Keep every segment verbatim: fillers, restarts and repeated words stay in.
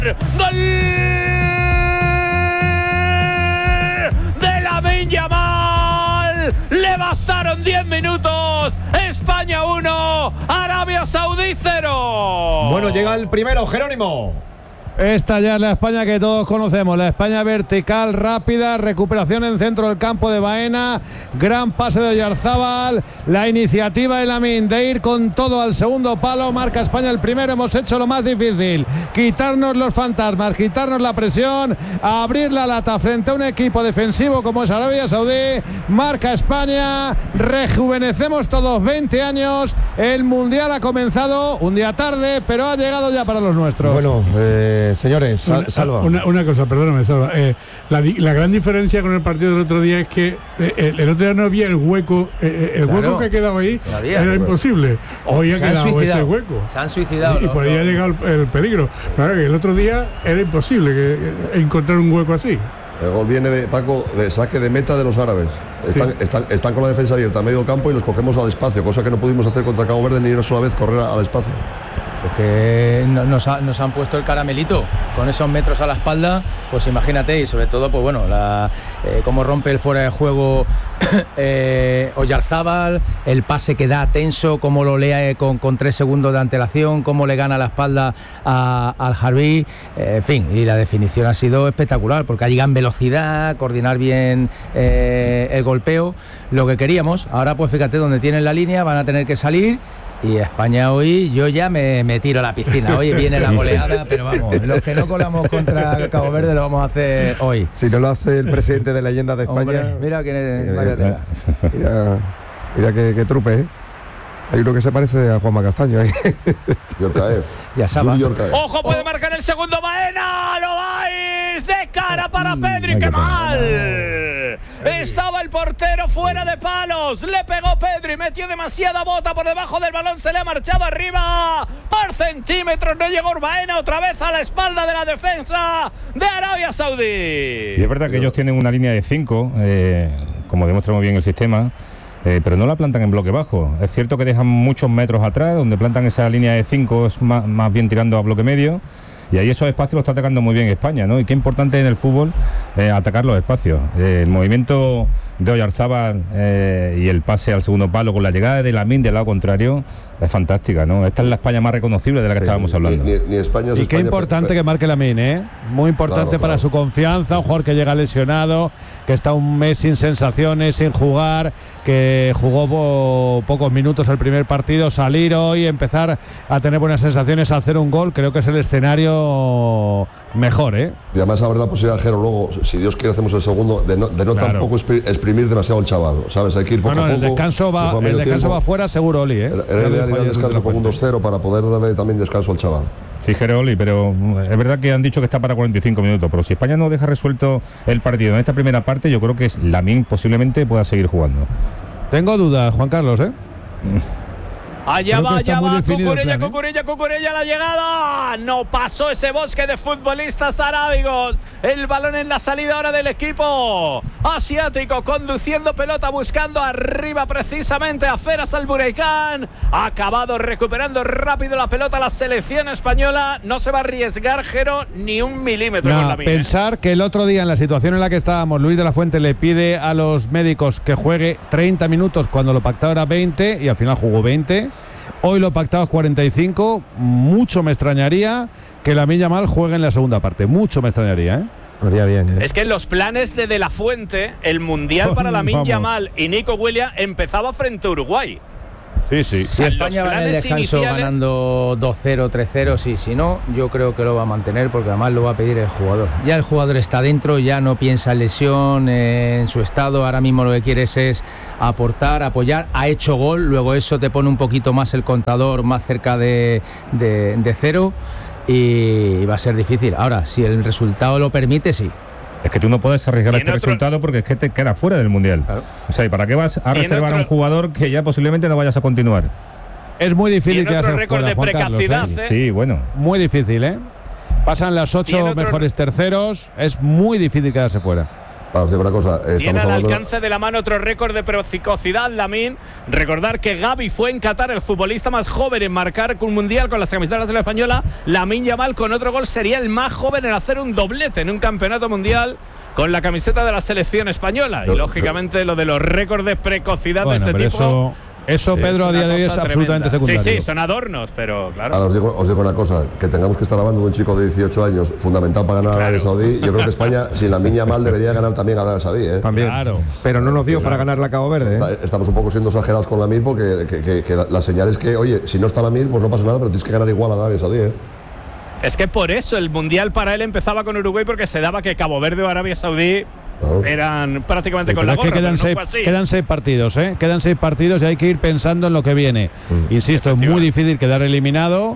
¡Gol de Lamine Yamal! Le bastaron diez minutos. España uno, Arabia Saudí cero. Bueno, llega el primero, Jerónimo. Esta ya es la España que todos conocemos, la España vertical, rápida, recuperación en centro del campo de Baena, gran pase de Oyarzábal, la iniciativa de Lamine de ir con todo al segundo palo, marca España el primero. Hemos hecho lo más difícil, quitarnos los fantasmas, quitarnos la presión, abrir la lata frente a un equipo defensivo como es Arabia Saudí, marca España, rejuvenecemos todos veinte años, el Mundial ha comenzado un día tarde, pero ha llegado ya para los nuestros. Bueno, eh... señores, sal, una, Salva. Una, una cosa, perdóname, Salva. Eh, la, la gran diferencia con el partido del otro día es que eh, el, el otro día no había el hueco. Eh, el claro, hueco que ha quedado ahí todavía, era imposible. Hoy ha quedado ese hueco. Se han suicidado. Y, y por ahí ha llegado el, el peligro. Claro que el otro día era imposible que, que encontrar un hueco así. El gol viene de Paco de saque de meta de los árabes. Están, sí. están, están con la defensa abierta a medio campo y los cogemos al espacio, cosa que no pudimos hacer contra Cabo Verde ni una sola vez correr al espacio. Porque nos, ha, nos han puesto el caramelito con esos metros a la espalda, pues imagínate, y sobre todo, pues bueno, la, eh, cómo rompe el fuera de juego eh, Oyarzábal, el pase que da tenso, cómo lo lea con, con tres segundos de antelación, cómo le gana la espalda a, al Harbi, eh, en fin, y la definición ha sido espectacular, porque ha llegado en velocidad, coordinar bien eh, el golpeo, lo que queríamos. Ahora pues fíjate, donde tienen la línea van a tener que salir. Y España hoy, yo ya me, me tiro a la piscina. Hoy viene la goleada, pero vamos, los que no colamos contra Cabo Verde lo vamos a hacer hoy. Si no lo hace el presidente de Leyendas de España. Hombre, mira quién es. Mira, mira, mira que, que trupe, ¿eh? Hay uno que se parece a Juanma Castaño ahí. Yorkaev. Ya sabes. Ojo, puede marcar el segundo Baena. Lo vais de cara para Pedri. ¡Qué mal! Estaba el portero fuera de palos. Le pegó Pedri. Metió demasiada bota por debajo del balón. Se le ha marchado arriba. Por centímetros no llegó Baena. Otra vez a la espalda de la defensa de Arabia Saudí. Y es verdad que ellos tienen una línea de cinco, eh, como demuestra muy bien el sistema. Eh, pero no la plantan en bloque bajo. Es cierto que dejan muchos metros atrás, donde plantan esa línea de cinco es más, más bien tirando a bloque medio, y ahí esos espacios los está atacando muy bien España, ¿no? Y qué importante en el fútbol eh, atacar los espacios. Eh, el movimiento de Oyarzábal eh, y el pase al segundo palo con la llegada de Lamine del lado contrario es fantástica, ¿no? Esta es la España más reconocible de la que sí, estábamos hablando. Ni, ni España es y España, qué importante pero... que marque Lamine, ¿eh? Muy importante claro, para claro. su confianza, un jugador que llega lesionado, que está un mes sin sensaciones, sin jugar, que jugó po pocos minutos el primer partido, salir hoy, empezar a tener buenas sensaciones, hacer un gol, creo que es el escenario mejor, ¿eh? Y además habrá la posibilidad, Jero, luego, si Dios quiere, hacemos el segundo, de no, de no claro. tampoco exprimir demasiado el chaval, ¿sabes? Hay que ir poco no, no, a poco. El descanso va, el descanso va fuera seguro, Oli, ¿eh? Era ideal ir al descanso con un dos cero para poder darle también descanso al chaval. Sí, Geroli, pero es verdad que han dicho que está para cuarenta y cinco minutos, pero si España no deja resuelto el partido en esta primera parte, yo creo que Lamine posiblemente pueda seguir jugando. Tengo dudas, Juan Carlos, ¿eh? Allá Creo va, allá va, plan, Cucurella, ¿eh? Cucurella, Cucurella, la llegada. No pasó ese bosque de futbolistas arábigos. El balón en la salida ahora del equipo asiático, conduciendo pelota, buscando arriba precisamente a Feras Albureikán. Ha acabado recuperando rápido la pelota la selección española. No se va a arriesgar, Jero, ni un milímetro. No, con la mina. Pensar que el otro día, en la situación en la que estábamos, Luis de la Fuente le pide a los médicos que juegue treinta minutos cuando lo pactado era veinte y al final jugó veinte. Hoy lo pactado es cuarenta y cinco. Mucho me extrañaría que Lamine Yamal juegue en la segunda parte. Mucho me extrañaría, ¿eh? Haría bien, ¿eh? Es que en los planes de De la Fuente, el Mundial para Lamine Yamal y Nico Williams empezaba frente a Uruguay. Sí, sí. Si España va en el descanso iniciales... ganando dos cero, tres cero, sí, si no, yo creo que lo va a mantener porque además lo va a pedir el jugador. Ya el jugador está dentro, ya no piensa en lesión, eh, en su estado, ahora mismo lo que quieres es aportar, apoyar, ha hecho gol, luego eso te pone un poquito más el contador más cerca de, de, de cero y va a ser difícil. Ahora, si el resultado lo permite, sí. Es que tú no puedes arriesgar este otro... resultado porque es que te queda fuera del Mundial. Claro. O sea, ¿y para qué vas a reservar otro... a un jugador que ya posiblemente no vayas a continuar? Es muy difícil quedarse fuera, de Juan Carlos, ¿eh? ¿eh? Sí, bueno. Muy difícil, ¿eh? Pasan las ocho otro... mejores terceros. Es muy difícil quedarse fuera. Os digo una cosa, eh, tiene estamos al alcance hablando... de la mano otro récord de precocidad, Lamine. Recordar que Gavi fue en Qatar el futbolista más joven en marcar un mundial con las camisetas de la española. Lamine Yamal con otro gol sería el más joven en hacer un doblete en un campeonato mundial con la camiseta de la selección española. Y lógicamente lo de los récords de precocidad bueno, de este tipo. Eso, eso Pedro, a día de hoy es absolutamente secundario. Sí, sí, son adornos, pero claro. Ahora os digo, os digo una cosa, que tengamos que estar hablando de un chico de dieciocho años, fundamental para ganar a Arabia Saudí. Yo creo que España, si la Miña mal, debería ganar también a Arabia Saudí. ¿eh? También. Claro. Pero no nos dio para ganar la Cabo Verde. ¿eh? Estamos un poco siendo exagerados con la Mir porque que, que, que la, la señal es que, oye, si no está la Mir, pues no pasa nada, pero tienes que ganar igual a Arabia Saudí. ¿eh? Es que por eso el mundial para él empezaba con Uruguay, porque se daba que Cabo Verde o Arabia Saudí claro. eran prácticamente sí, con la gorra. Es que quedan, seis, quedan seis partidos, ¿eh? Quedan seis partidos y hay que ir pensando en lo que viene. Mm. Insisto, es muy difícil quedar eliminado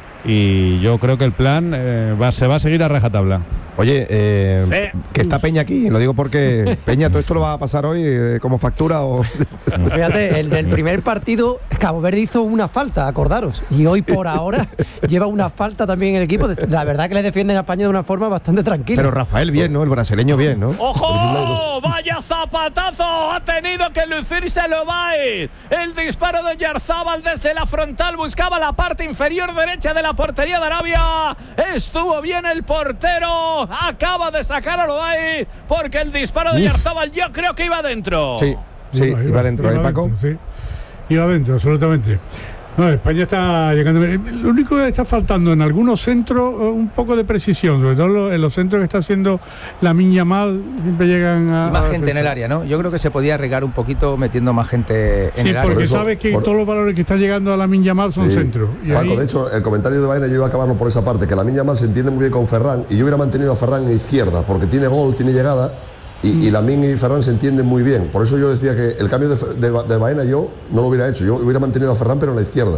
y yo creo que el plan eh, va, se va a seguir a rajatabla. Oye, eh, que está Peña aquí, lo digo porque Peña, ¿todo esto lo va a pasar hoy eh, como factura o...? Fíjate, el del primer partido Cabo Verde hizo una falta, acordaros, y hoy por ahora lleva una falta también el equipo. La verdad que le defienden a España de una forma bastante tranquila. Pero Rafael bien, ¿no? El brasileño bien, ¿no? ¡Ojo! ¡Vaya zapatazo! Ha tenido que lucirse Lobaez. El disparo de Yarzábal desde la frontal buscaba la parte inferior derecha de la portería de Arabia. Estuvo bien el portero. Acaba de sacar a Lobaez porque el disparo de Yarzábal yo creo que iba adentro. Sí, sí, iba, iba adentro, iba ¿eh, Paco? Dentro, sí. Iba adentro, absolutamente. No, España está llegando. Lo único que está faltando en algunos centros, un poco de precisión, sobre todo en los centros que está haciendo la Miña mal, siempre llegan a. Y más a gente en el área, ¿no? Yo creo que se podía regar un poquito metiendo más gente en sí, el área. Sí, porque eso, sabes que por... todos los valores que está llegando a la Miña mal son sí. centros. Y Paco, ahí... de hecho, el comentario de Baena yo iba a acabarlo por esa parte, que la Miña mal se entiende muy bien con Ferran, y yo hubiera mantenido a Ferran en izquierda, porque tiene gol, tiene llegada. Y, y Lamine y Ferran se entienden muy bien. Por eso yo decía que el cambio de, de, de Baena yo no lo hubiera hecho. Yo hubiera mantenido a Ferran, pero en la izquierda.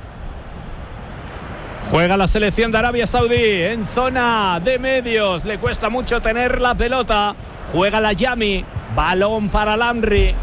Juega la selección de Arabia Saudí en zona de medios. Le cuesta mucho tener la pelota. Juega la Yami. Balón para Lamri.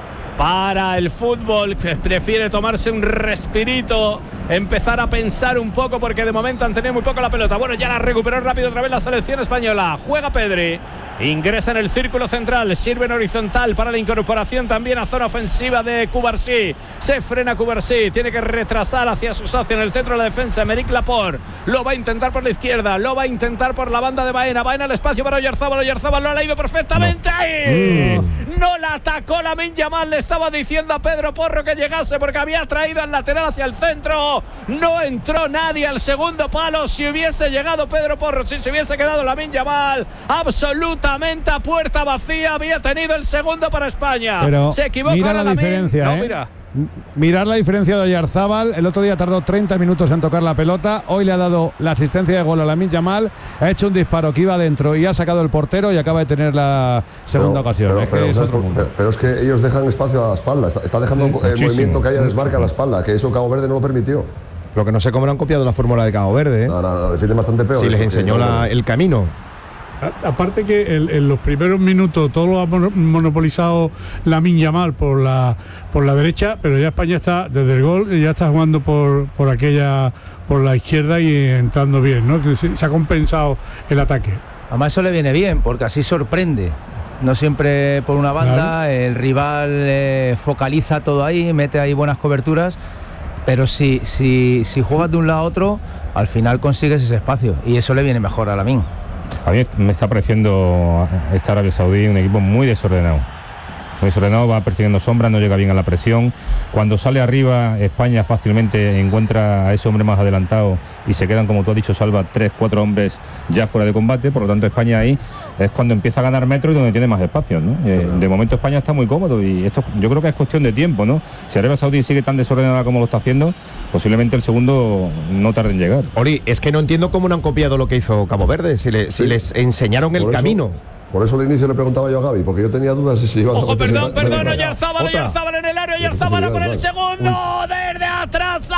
Para el fútbol, prefiere tomarse un respirito, empezar a pensar un poco, porque de momento han tenido muy poco la pelota. Bueno, ya la recuperó rápido otra vez la selección española. Juega Pedri, ingresa en el círculo central, sirve en horizontal para la incorporación también a zona ofensiva de Cubarsí. Se frena Cubarsí, tiene que retrasar hacia su socio en el centro de la defensa, Emerick Laporte. Lo va a intentar por la izquierda, lo va a intentar por la banda de Baena. Baena al espacio para Oyarzábal. Oyarzábal lo ha leído perfectamente. No, ¡Ay! Mm. no la atacó Lamine Yamal. Le estaba diciendo a Pedro Porro que llegase porque había traído al lateral hacia el centro. No entró nadie al segundo palo. Si hubiese llegado Pedro Porro, si se hubiese quedado Lamine Yamal absolutamente a puerta vacía, había tenido el segundo para España. Pero se equivoca mira la Lamine. diferencia, no, ¿eh? mira. Mirar la diferencia de Oyarzábal. El otro día tardó treinta minutos en tocar la pelota. Hoy le ha dado la asistencia de gol a Lamine Yamal. Ha hecho un disparo que iba adentro y ha sacado el portero y acaba de tener la segunda pero, ocasión. Pero, es, pero, que es pero, otro mundo. pero, pero es que ellos dejan espacio a la espalda. Está, está dejando sí, el movimiento que haya desmarca a la espalda, que eso Cabo Verde no lo permitió. Lo que no sé cómo no han copiado la fórmula de Cabo Verde. ¿eh? No, no, no, defienden bastante peor. Si les enseñó la, el camino. A, aparte que el, en los primeros minutos todo lo ha monopolizado Lamine Yamal por la por la derecha, pero ya España está desde el gol, ya está jugando por por aquella por la izquierda y entrando bien, ¿no? Que se, se ha compensado el ataque. Además eso le viene bien porque así sorprende. No siempre por una banda, claro. El rival eh, focaliza todo ahí, mete ahí buenas coberturas, pero si si si juegas de un lado a otro, al final consigues ese espacio y eso le viene mejor a Lamine. A mí me está pareciendo esta Arabia Saudí un equipo muy desordenado. Muy desordenado, va persiguiendo sombras, no llega bien a la presión. Cuando sale arriba, España fácilmente encuentra a ese hombre más adelantado y se quedan, como tú has dicho, Salva, tres, cuatro hombres ya fuera de combate. Por lo tanto, España ahí es cuando empieza a ganar metros y donde tiene más espacios, ¿no? Eh, de momento España está muy cómodo y esto yo creo que es cuestión de tiempo, ¿no? Si Arabia Saudí sigue tan desordenada como lo está haciendo, posiblemente el segundo no tarde en llegar. Ori, es que no entiendo cómo no han copiado lo que hizo Cabo Verde, si, le, si sí. les enseñaron el Por camino. Eso. Por eso al inicio le preguntaba yo a Gaby, porque yo tenía dudas si se iba a... Ojo, perdón, perdón, Oyarzábal, Oyarzábal en el área, Oyarzábal por el segundo, desde atrás, Saúl.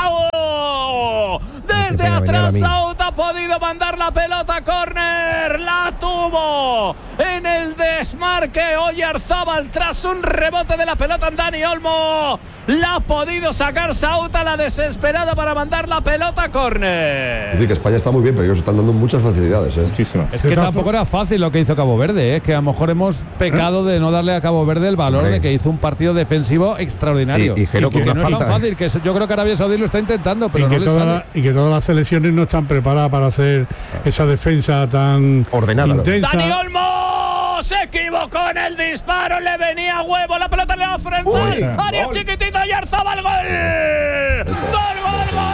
Sauto. Desde atrás Sauto ha podido mandar la pelota a córner. La tuvo en el desmarque Oyarzábal tras un rebote de la pelota en Dani Olmo. La ha podido sacar Sauto a la desesperada para mandar la pelota a córner. Es decir, que España está muy bien, pero ellos están dando muchas facilidades. ¿eh? Muchísimas. Es que tampoco era fácil lo que hizo Cabo Verde, ¿eh? Que a lo mejor hemos pecado de no darle a Cabo Verde el valor Hombre. de que hizo un partido defensivo extraordinario. Y, y, y que, que no falta, es tan fácil, ¿eh? que yo creo que Arabia Saudí lo está intentando, pero y, no que le toda sale. La, y que todas las selecciones no están preparadas para hacer esa defensa tan ordenada. Intensa. Dani Olmo se equivocó en el disparo, le venía a huevo, la pelota le va a enfrentar. Área chiquitita y Oyarzábal, gol.